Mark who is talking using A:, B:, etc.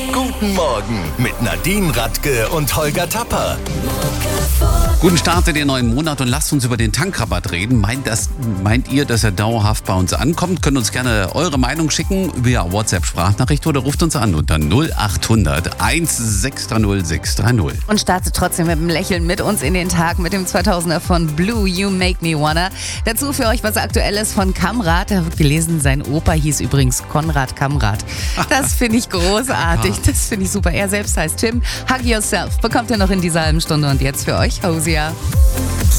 A: Guten Morgen mit Nadine Radke und Holger Tapper.
B: Guten Start in den neuen Monat und lasst uns über den Tankrabatt reden. Meint ihr, dass er dauerhaft bei uns ankommt? Könnt uns gerne eure Meinung schicken via WhatsApp-Sprachnachricht oder ruft uns an unter 0800 1630 630.
C: Und startet trotzdem mit einem Lächeln mit uns in den Tag mit dem 2000er von Blue, You Make Me Wanna. Dazu für euch was Aktuelles von Kamrat. Ich habe gelesen, sein Opa hieß übrigens Konrad Kamrat. Das finde ich großartig. Das finde ich super. Er selbst heißt Tim. Hug Yourself bekommt ihr noch in dieser halben Stunde. Und jetzt für euch Hosier.